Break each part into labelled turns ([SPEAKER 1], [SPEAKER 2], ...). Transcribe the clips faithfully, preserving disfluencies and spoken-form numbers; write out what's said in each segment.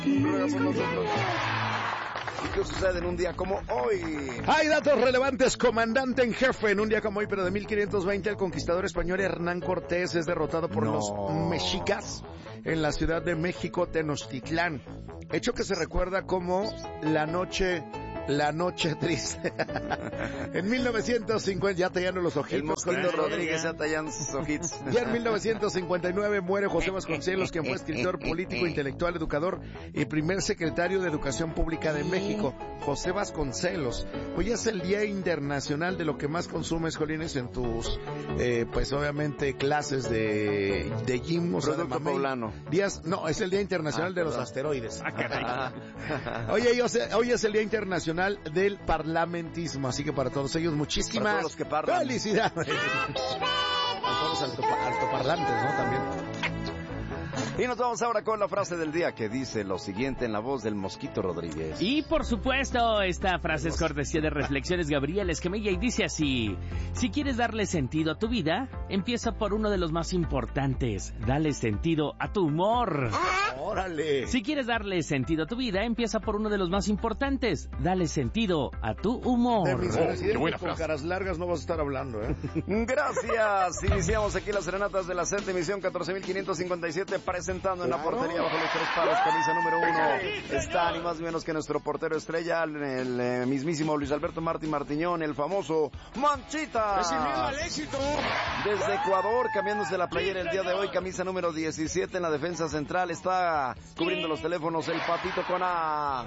[SPEAKER 1] Ruega por nosotros. ¿Y qué sucede en un día como hoy?
[SPEAKER 2] Hay datos relevantes, comandante en jefe. En un día como hoy, pero de mil quinientos veinte, el conquistador español Hernán Cortés es derrotado por no. los mexicas en la Ciudad de México, Tenochtitlán. Hecho que se recuerda como la noche... La noche triste. En mil novecientos cincuenta, ya tallando los ojitos.
[SPEAKER 1] El Mosquito Rodríguez ya tallando sus ojitos.
[SPEAKER 2] Ya en mil novecientos cincuenta y nueve muere José Vasconcelos, quien fue escritor, político, intelectual, educador y primer secretario de Educación Pública de México. José Vasconcelos. Hoy es el Día Internacional de lo que más consumes, Jolines, en tus, eh, pues obviamente, clases de, de gym. O sea,
[SPEAKER 1] Producto
[SPEAKER 2] de poblano.
[SPEAKER 1] Días,
[SPEAKER 2] no, es el Día Internacional
[SPEAKER 1] ah,
[SPEAKER 2] de los asteroides. Oye, hoy, hoy es el Día Internacional del Parlamentismo, así que para todos ellos muchísimas
[SPEAKER 1] para todos los que parlan.
[SPEAKER 2] felicidades. A todos los alto, altoparlantes, ¿no? También.
[SPEAKER 1] Y nos vamos ahora con la frase del día que dice lo siguiente en la voz del Mosquito Rodríguez.
[SPEAKER 3] Y por supuesto, esta frase es cortesía de Reflexiones Gabriel Escamilla y dice así: si quieres darle sentido a tu vida, empieza por uno de los más importantes. Dale sentido a tu humor.
[SPEAKER 2] ¡Órale!
[SPEAKER 3] Si quieres darle sentido a tu vida, empieza por uno de los más importantes. Dale sentido a tu humor.
[SPEAKER 2] De mis presidentes con caras largas no vas a estar hablando, ¿eh?
[SPEAKER 1] Gracias. Iniciamos aquí las serenatas de la Z, emisión catorce mil quinientos cincuenta y siete, presentando en la portería bajo los tres palos, camisa número uno. Está ni más ni menos que nuestro portero estrella, el, el, el mismísimo Luis Alberto Martín Martiñón, el famoso Manchita.
[SPEAKER 2] ¡Recibiendo al éxito!
[SPEAKER 1] Desde Ecuador, cambiándose la playera el día de hoy, camisa número diecisiete en la defensa central, está cubriendo los teléfonos el Papito con A.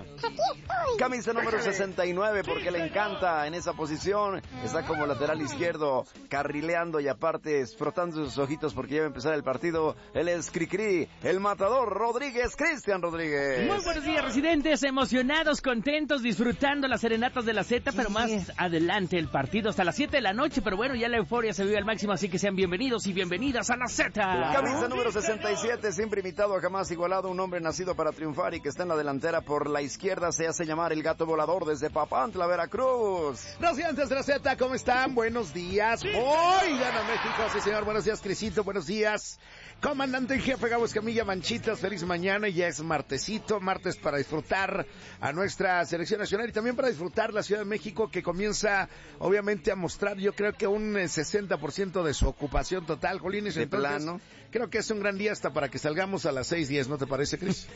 [SPEAKER 1] Camisa número sesenta y nueve, porque le encanta en esa posición, está como lateral izquierdo, carrileando y aparte frotando sus ojitos porque ya va a empezar el partido. Él es Cricri, el matador Rodríguez, Cristian Rodríguez.
[SPEAKER 3] Muy buenos días, residentes, emocionados, contentos, disfrutando las serenatas de la Z, pero más adelante el partido hasta las siete de la noche, pero bueno, ya la euforia se vive al máximo, así que sean bienvenidos y bienvenidas a la Z.
[SPEAKER 1] Camisa número sesenta y siete, siempre imitado a jamás igualado, un hombre nacido para triunfar y que está en la delantera por la izquierda, se hace llamar el Gato Volador desde Papantla, Veracruz.
[SPEAKER 2] Residentes de la Z, ¿cómo están? Buenos días. Hoy gana México, sí señor, buenos días, Crisito, buenos días. Comandante en jefe Gabo Escamilla, Manchitas, feliz mañana, y ya es martesito, martes para disfrutar a nuestra selección nacional y también para disfrutar la Ciudad de México, que comienza obviamente a mostrar, yo creo que un sesenta por ciento de su ocupación total, Jolines.
[SPEAKER 1] De
[SPEAKER 2] entonces,
[SPEAKER 1] plano.
[SPEAKER 2] Creo que es un gran día hasta para que salgamos a las seis diez, ¿no te parece, Cris?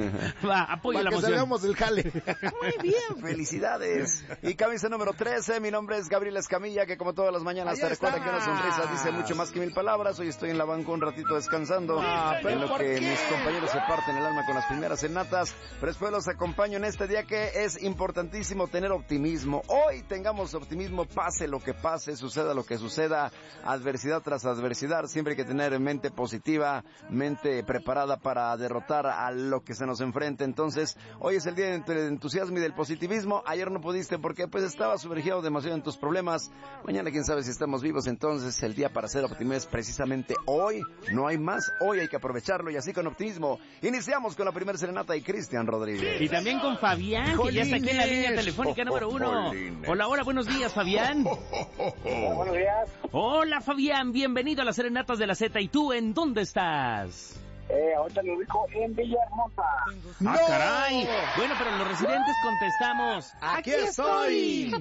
[SPEAKER 3] Va, apoya
[SPEAKER 2] para
[SPEAKER 3] la
[SPEAKER 2] que
[SPEAKER 3] moción.
[SPEAKER 2] salgamos del jale.
[SPEAKER 1] Muy bien, felicidades. Y camisa número trece, mi nombre es Gabriel Escamilla, que como todas las mañanas
[SPEAKER 2] Allá
[SPEAKER 1] te recuerda
[SPEAKER 2] está.
[SPEAKER 1] que una sonrisa dice mucho más que mil palabras. Hoy estoy en la banca un ratito descansando,
[SPEAKER 2] Ah, pero
[SPEAKER 1] en lo
[SPEAKER 2] ¿por
[SPEAKER 1] que
[SPEAKER 2] qué?
[SPEAKER 1] mis compañeros se parten el alma con las primeras serenatas, pero después los acompaño en este día que es importantísimo tener optimismo. Hoy tengamos optimismo, pase lo que pase, suceda lo que suceda, adversidad tras adversidad, siempre hay que tener mente positiva, mente preparada para derrotar a lo que se nos enfrente. Entonces, hoy es el día del entusiasmo y del positivismo. Ayer no pudiste porque pues estabas sumergido demasiado en tus problemas. Mañana quién sabe si estamos vivos, entonces el día para ser optimista es precisamente hoy. No hay más, hoy hay que aprovecharlo y así con optimismo. Iniciamos con la primera serenata y Cristian Rodríguez.
[SPEAKER 3] Y también con Fabián, que ya está aquí en la línea telefónica número uno. Hola, hola, buenos días, Fabián.
[SPEAKER 4] Hola, buenos días.
[SPEAKER 3] Hola, Fabián, bienvenido a las serenatas de la Z. ¿Y tú en dónde estás?
[SPEAKER 4] Eh, ahorita me ubico en Villahermosa.
[SPEAKER 3] ¡Ah,
[SPEAKER 2] ¡No!
[SPEAKER 3] caray! Bueno, pero los residentes contestamos.
[SPEAKER 2] ¡Aquí estoy!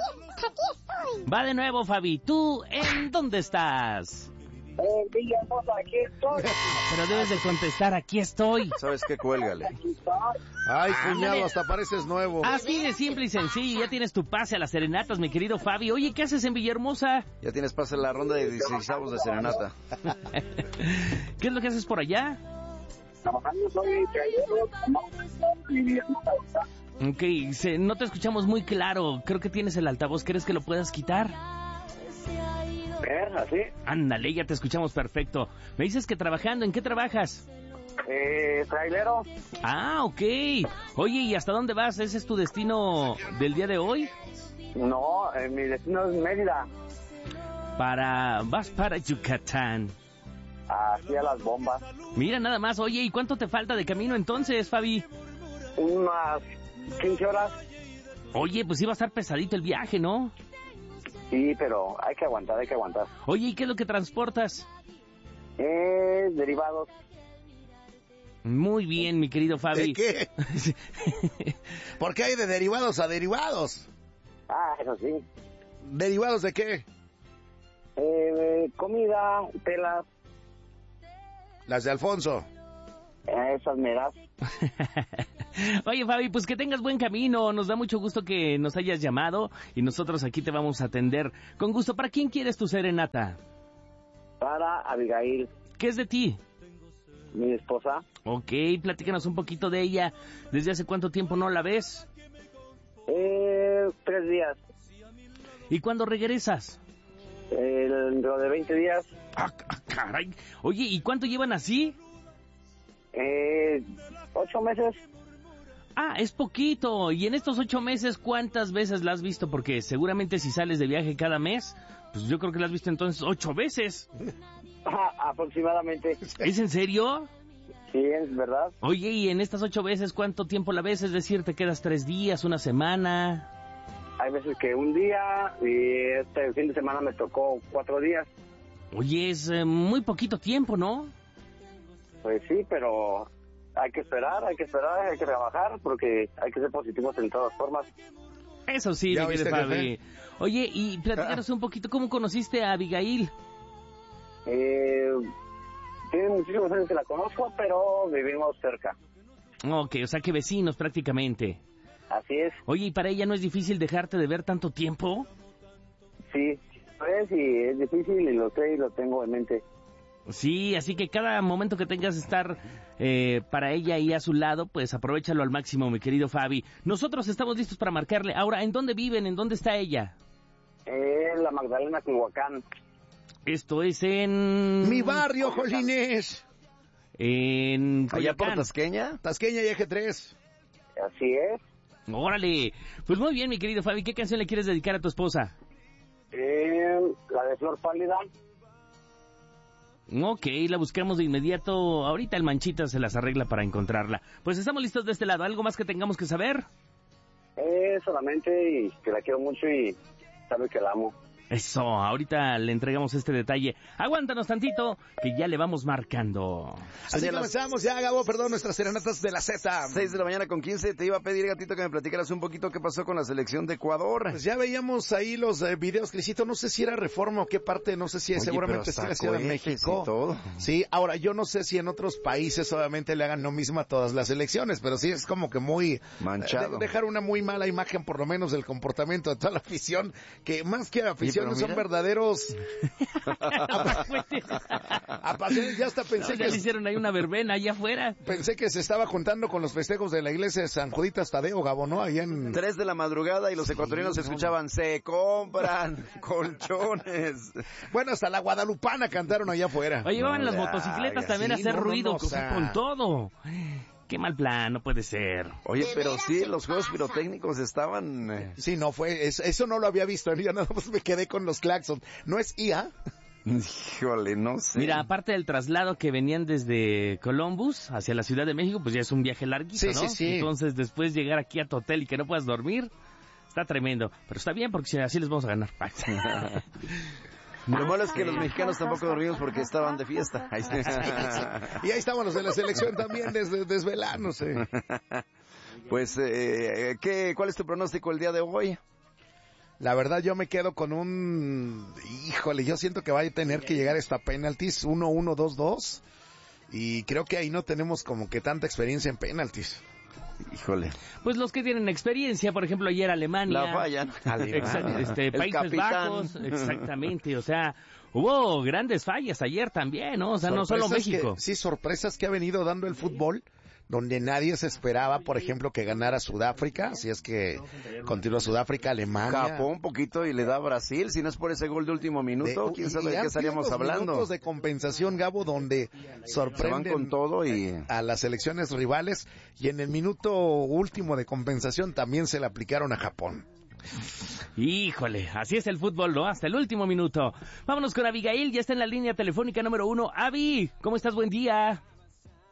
[SPEAKER 3] Va de nuevo, Fabi. ¿Tú en dónde estás?
[SPEAKER 4] En Villahermosa, aquí estoy.
[SPEAKER 3] Pero debes de contestar, aquí estoy.
[SPEAKER 1] ¿Sabes qué? Cuélgale.
[SPEAKER 4] Aquí estoy.
[SPEAKER 2] Ay, cuñado,
[SPEAKER 3] Ándale.
[SPEAKER 2] hasta pareces nuevo.
[SPEAKER 3] Así de simple y sencillo, ya tienes tu pase a las serenatas, mi querido Fabi. Oye, ¿qué haces en Villahermosa?
[SPEAKER 1] Ya tienes pase la ronda de dieciséis de serenata.
[SPEAKER 3] ¿Qué es lo que haces por allá?
[SPEAKER 4] Trabajando, soy traidor. No, viviendo ahorita.
[SPEAKER 3] Ok, se, no te escuchamos muy claro. Creo que tienes el altavoz. ¿Crees que lo puedas quitar?
[SPEAKER 4] ¿Ver? ¿Así?
[SPEAKER 3] Ándale, ya te escuchamos perfecto. Me dices que trabajando, ¿en qué trabajas?
[SPEAKER 4] Eh, trailero.
[SPEAKER 3] Ah, ok. Oye, ¿y hasta dónde vas? ¿Ese es tu destino del día de hoy?
[SPEAKER 4] No, eh, mi destino es Mérida.
[SPEAKER 3] Para... vas para Yucatán.
[SPEAKER 4] Así a las bombas.
[SPEAKER 3] Mira nada más. Oye, ¿y cuánto te falta de camino entonces, Fabi?
[SPEAKER 4] Unas quince horas.
[SPEAKER 3] Oye, pues iba a estar pesadito el viaje, ¿no?
[SPEAKER 4] Sí, pero hay que aguantar, hay que aguantar.
[SPEAKER 3] Oye, ¿y qué es lo que transportas?
[SPEAKER 4] Eh, derivados.
[SPEAKER 3] Muy bien, mi querido Fabi.
[SPEAKER 2] ¿De qué? ¿Por qué hay de derivados a derivados?
[SPEAKER 4] Ah, eso sí.
[SPEAKER 2] ¿Derivados de qué?
[SPEAKER 4] Eh, comida, telas,
[SPEAKER 2] Las de Alfonso.
[SPEAKER 4] eh, esas meras.
[SPEAKER 3] Oye, Fabi, pues que tengas buen camino. Nos da mucho gusto que nos hayas llamado y nosotros aquí te vamos a atender con gusto. ¿Para quién quieres tu serenata?
[SPEAKER 4] Para Abigail,
[SPEAKER 3] ¿Qué es de ti?
[SPEAKER 4] mi esposa.
[SPEAKER 3] Ok, platícanos un poquito de ella. ¿Desde hace cuánto tiempo no la ves?
[SPEAKER 4] Eh, tres días.
[SPEAKER 3] ¿Y cuándo regresas?
[SPEAKER 4] Eh, dentro de veinte días.
[SPEAKER 3] Ah, ah, caray. Oye, ¿y cuánto llevan así?
[SPEAKER 4] Eh, ocho meses.
[SPEAKER 3] Ah, es poquito. ¿Y en estos ocho meses cuántas veces la has visto? Porque seguramente si sales de viaje cada mes, pues yo creo que la has visto entonces ocho veces.
[SPEAKER 4] Ah, aproximadamente.
[SPEAKER 3] ¿Es en serio?
[SPEAKER 4] Sí, es verdad.
[SPEAKER 3] Oye, ¿y en estas ocho veces cuánto tiempo la ves? Es decir, ¿te quedas tres días, una semana?
[SPEAKER 4] Hay veces que un día y este fin de semana me tocó cuatro días.
[SPEAKER 3] Oye, es eh, muy poquito tiempo, ¿no?
[SPEAKER 4] Pues sí, pero hay que esperar, hay que esperar, hay que trabajar porque hay que ser positivos en todas formas.
[SPEAKER 3] Eso sí,
[SPEAKER 2] ¿Ya
[SPEAKER 3] mi querido
[SPEAKER 2] viste,
[SPEAKER 3] Fabi.
[SPEAKER 2] jefe?
[SPEAKER 3] Oye, y platícanos un poquito, ¿cómo conociste a Abigail?
[SPEAKER 4] Eh, tiene muchísimos años que la conozco, pero vivimos cerca.
[SPEAKER 3] Ok, o sea que vecinos prácticamente.
[SPEAKER 4] Así es,
[SPEAKER 3] Oye, ¿y para ella no es difícil dejarte de ver tanto tiempo?
[SPEAKER 4] sí. Pues sí, es difícil y lo sé y lo tengo en mente.
[SPEAKER 3] Sí, así que cada momento que tengas de estar eh, para ella y a su lado, pues aprovechalo al máximo, mi querido Fabi. Nosotros estamos listos para marcarle. Ahora, ¿en dónde viven? ¿En dónde está ella?
[SPEAKER 4] En la Magdalena, Culhuacán.
[SPEAKER 3] Esto es en...
[SPEAKER 2] Mi barrio, Jolines.
[SPEAKER 3] En
[SPEAKER 1] ¿Allá por
[SPEAKER 3] Coyoacán.
[SPEAKER 1] Tasqueña?
[SPEAKER 2] Tasqueña y Eje tres.
[SPEAKER 4] Así es.
[SPEAKER 3] Órale. Pues muy bien, mi querido Fabi. ¿Qué canción le quieres dedicar a tu esposa?
[SPEAKER 4] Eh, la de Flor Pálida.
[SPEAKER 3] Ok, la buscamos de inmediato. Ahorita el Manchita se las arregla para encontrarla. Pues estamos listos de este lado. ¿Algo más que tengamos que saber?
[SPEAKER 4] Eh, solamente y que la quiero mucho y sabe que la amo.
[SPEAKER 3] Eso, ahorita le entregamos este detalle. Aguántanos tantito, que ya le vamos marcando.
[SPEAKER 2] Así
[SPEAKER 1] Señalas-
[SPEAKER 2] comenzamos ya, Gabo, perdón, nuestras serenatas de la Z.
[SPEAKER 1] seis de la mañana con quince. Te iba a pedir, gatito, que me platicaras un poquito qué pasó con la selección de Ecuador.
[SPEAKER 2] Pues ya veíamos ahí los eh, videos, Crisito, no sé si era Reforma o qué parte, no sé si
[SPEAKER 1] Oye,
[SPEAKER 2] seguramente
[SPEAKER 1] pero
[SPEAKER 2] está en la
[SPEAKER 1] hasta
[SPEAKER 2] Ciudad de
[SPEAKER 1] cohetes
[SPEAKER 2] México.
[SPEAKER 1] y todo.
[SPEAKER 2] Sí, ahora yo no sé si en otros países obviamente le hagan lo mismo a todas las elecciones, pero sí es como que muy...
[SPEAKER 1] Manchado.
[SPEAKER 2] eh, de- dejar una muy mala imagen por lo menos del comportamiento de toda la afición, que más que aficiones
[SPEAKER 1] pero
[SPEAKER 2] son
[SPEAKER 1] mira.
[SPEAKER 2] verdaderos... apasiones. Ya hasta pensé
[SPEAKER 3] Ya le
[SPEAKER 2] que...
[SPEAKER 3] hicieron ahí una verbena allá afuera.
[SPEAKER 2] Pensé que se estaba juntando con los festejos de la iglesia de San Juditas Tadeo, Gabo, ¿no? Allá en...
[SPEAKER 1] Tres de la madrugada y los ecuatorianos escuchaban, se compran colchones.
[SPEAKER 2] Bueno, hasta la guadalupana cantaron allá afuera.
[SPEAKER 3] Oye, llevaban
[SPEAKER 1] No
[SPEAKER 3] las
[SPEAKER 1] le
[SPEAKER 3] motocicletas
[SPEAKER 1] hagas.
[SPEAKER 3] también a
[SPEAKER 2] Sí,
[SPEAKER 3] hacer
[SPEAKER 2] no, no,
[SPEAKER 3] ruido,
[SPEAKER 2] no,
[SPEAKER 3] o sea,
[SPEAKER 2] o sea.
[SPEAKER 3] con todo. Qué mal plan, no puede ser.
[SPEAKER 1] Oye, pero sí, los juegos pirotécnicos estaban... eh,
[SPEAKER 2] Sí, no fue, es- eso no lo había visto, yo nada más me quedé con los claxons. ¿No es I A?
[SPEAKER 1] Híjole, no sé.
[SPEAKER 3] Mira, aparte del traslado que venían desde Columbus hacia la Ciudad de México, pues ya es un viaje larguito,
[SPEAKER 2] Sí,
[SPEAKER 3] ¿no?
[SPEAKER 2] sí, sí.
[SPEAKER 3] Entonces, después llegar aquí a tu hotel y que no puedas dormir, está tremendo. Pero está bien, porque así les vamos a ganar.
[SPEAKER 1] Lo malo es que los mexicanos tampoco dormimos porque estaban de fiesta. Ahí sí.
[SPEAKER 2] Y ahí estaban los de la selección también des- desvelándose.
[SPEAKER 1] Pues, eh, ¿qué, ¿cuál es tu pronóstico el día de hoy?
[SPEAKER 2] La verdad yo me quedo con un... Híjole, yo siento que va a tener que llegar esta penaltis uno uno dos dos. Y creo que ahí no tenemos como que tanta experiencia en penaltis.
[SPEAKER 1] Híjole.
[SPEAKER 3] Pues los que tienen experiencia, por ejemplo, ayer Alemania.
[SPEAKER 1] La fallan.
[SPEAKER 3] Exacto, este,
[SPEAKER 1] El
[SPEAKER 3] Países
[SPEAKER 1] capitán.
[SPEAKER 3] Bajos, exactamente, o sea, hubo grandes fallas ayer también, ¿no? O sea, no solo
[SPEAKER 2] Sorpresas que-
[SPEAKER 3] México.
[SPEAKER 2] sí, sorpresas que ha venido dando el fútbol, donde nadie se esperaba, por ejemplo, que ganara Sudáfrica, si es que continúa Sudáfrica, Alemania.
[SPEAKER 1] Capó un poquito y le da a Brasil. Si no es por ese gol de último minuto,
[SPEAKER 2] De-
[SPEAKER 1] quién
[SPEAKER 2] y-
[SPEAKER 1] sabe
[SPEAKER 2] y
[SPEAKER 1] de
[SPEAKER 2] han
[SPEAKER 1] qué estaríamos
[SPEAKER 2] sido los
[SPEAKER 1] hablando.
[SPEAKER 2] minutos de compensación, Gabo, donde
[SPEAKER 1] Se van
[SPEAKER 2] sorprenden
[SPEAKER 1] con todo y...
[SPEAKER 2] a las selecciones rivales, y en el minuto último de compensación también se le aplicaron a Japón.
[SPEAKER 3] Híjole, así es el fútbol, ¿no? Hasta el último minuto. Vámonos con Abigail, ya está en la línea telefónica número uno. Avi, ¿cómo estás? Buen día.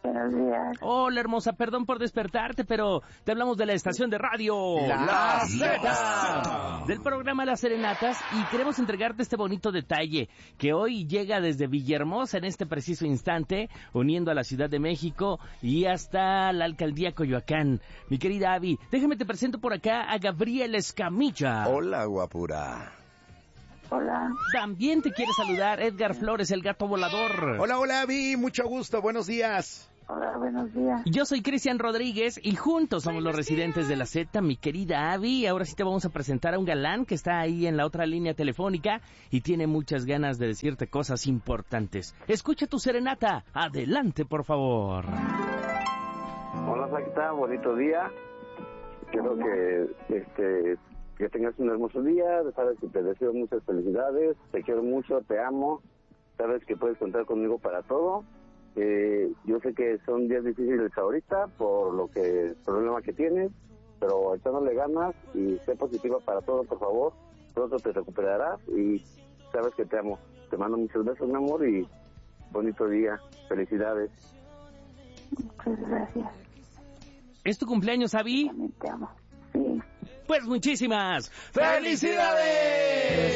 [SPEAKER 5] Buenos días.
[SPEAKER 3] Hola, hermosa, perdón por despertarte, pero te hablamos de la estación de radio
[SPEAKER 2] La Zeta,
[SPEAKER 3] del programa Las Serenatas, y queremos entregarte este bonito detalle que hoy llega desde Villahermosa en este preciso instante, uniendo a la Ciudad de México y hasta la Alcaldía Coyoacán. Mi querida Abby, déjame te presento por acá a Gabriel Escamilla.
[SPEAKER 1] Hola, guapura.
[SPEAKER 5] Hola.
[SPEAKER 3] También te quiere saludar Edgar Flores, el gato volador.
[SPEAKER 2] Hola, hola, Abby, mucho gusto, buenos días.
[SPEAKER 5] Hola, buenos días.
[SPEAKER 3] Yo soy Cristian Rodríguez y juntos somos los residentes de la Z, mi querida Abby. Ahora sí te vamos a presentar a un galán que está ahí en la otra línea telefónica y tiene muchas ganas de decirte cosas importantes. Escucha tu serenata. Adelante, por favor.
[SPEAKER 4] Hola, Saquita, bonito día. Quiero que este que tengas un hermoso día. Sabes que te deseo muchas felicidades. Te quiero mucho, te amo. Sabes que puedes contar conmigo para todo. Eh, yo sé que son días difíciles ahorita por lo que el problema que tienes, pero echándole ganas y sé positiva para todo, por favor. Pronto te recuperarás y sabes que te amo. Te mando muchos besos, mi amor, y bonito día. Felicidades.
[SPEAKER 5] Muchas gracias.
[SPEAKER 3] ¿Es tu cumpleaños, Abby?
[SPEAKER 5] También te amo. Sí.
[SPEAKER 3] Pues muchísimas felicidades.